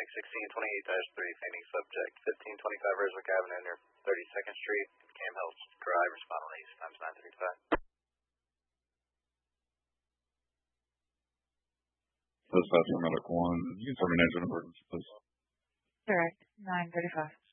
Phoenix 1628-3, Phoenix subject 1525 Roswick Avenue near 32nd Street, Cam Hills Drive, respond on these times 935. Dispatch for Medic 1. You can terminate an emergency, please. Correct. 935.